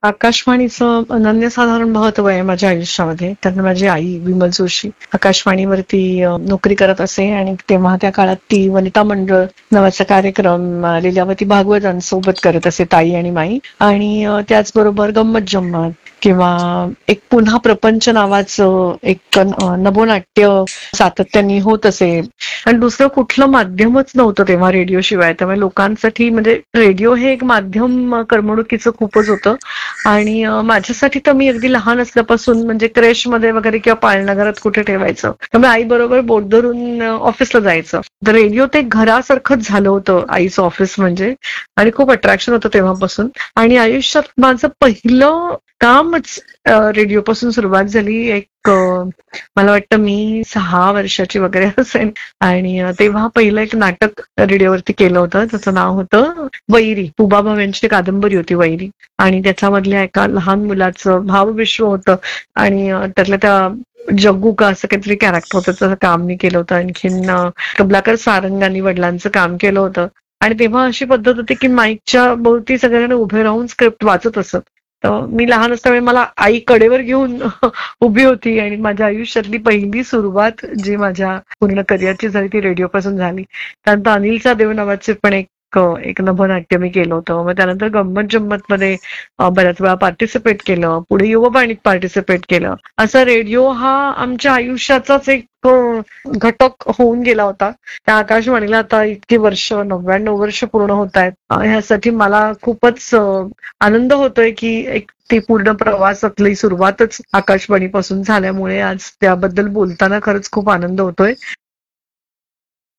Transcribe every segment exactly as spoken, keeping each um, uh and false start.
आकाशवाणीचं अनन्यसाधारण महत्व आहे माझ्या आयुष्यामध्ये. त्यातनं माझी आई विमल जोशी आकाशवाणीवरती अ, नोकरी करत असे आणि तेव्हा त्या काळात ती वनिता मंडळ नावाचा कार्यक्रम अ, लीलावती भागवतांसोबत करत असे, ताई आणि माई. आणि अ, त्याचबरोबर गंमत जम्मत किंवा एक पुन्हा प्रपंच नावाचं एक अ, नभोनाट्य सातत्याने होत असे. आणि दुसरं कुठलं माध्यमच नव्हतं तेव्हा रेडिओशिवाय. त्यामुळे लोकांसाठी म्हणजे रेडिओ हे एक माध्यम अ, करमणुकीचं खूपच होतं. आणि अ, माझ्यासाठी तर मी अगदी लहान असल्यापासून म्हणजे क्रेशमध्ये वगैरे किंवा पाळणाघरात कुठे ठेवायचं. त्यामुळे आई बरोबर बोट धरून अ, ऑफिसला जायचं. तर रेडिओ ते घरासारखंच झालं होतं आईचं ऑफिस म्हणजे. आणि खूप अट्रॅक्शन होतं तेव्हापासून. आणि आयुष्यात माझं पहिलं कामच अ, रेडिओपासून सुरुवात झाली. एक अ, मला वाटतं मी सहा वर्षाची वगैरे असेल. आणि अ, तेव्हा पहिलं एक नाटक रेडिओवरती केलं होतं. त्याचं नाव होतं वैरी. पुबा भाव यांची कादंबरी होती वैरी. आणि त्याच्यामधल्या एका लहान मुलाचं भावविश्व होतं. आणि अ, त्यातल्या त्या जग्गू का असं काहीतरी कॅरेक्टर होतं, त्याचं काम मी केलं होतं. आणखीन अ, कमलाकर सारंगांनी वडिलांचं काम केलं होतं. आणि तेव्हा अशी पद्धत होती की माईकच्या भोवती सगळ्यांना उभे राहून स्क्रिप्ट वाचत असत. तर मी लहान असल्यामुळे मला आई कडेवर घेऊन उभी होती आणि माझ्या आयुष्यातली पहिली सुरुवात जी माझ्या पूर्ण करिअरची झाली ती रेडिओपासून झाली. त्यानंतर अनिल देव नावाचे पण एक एक नभोनाट्य मी केलं होतं. मग त्यानंतर गंमत जम्मत मध्ये अ, बऱ्याच वेळा पार्टिसिपेट केलं. पुढे युववाणीत पार्टिसिपेट केलं. असा रेडिओ हा आमच्या आयुष्याचाच एक अ, घटक होऊन गेला होता. त्या आकाशवाणीला आता इतकी वर्ष नव्याण्णव वर्ष पूर्ण होत आहेत. अ, ह्यासाठी मला खूपच अ, आनंद होतोय की एक ती पूर्ण प्रवासातली सुरुवातच आकाशवाणीपासून झाल्यामुळे आज त्याबद्दल बोलताना खरंच खूप आनंद होतोय.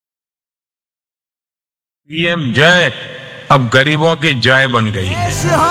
पीएम जय अब गरीबों की जय बन गई है।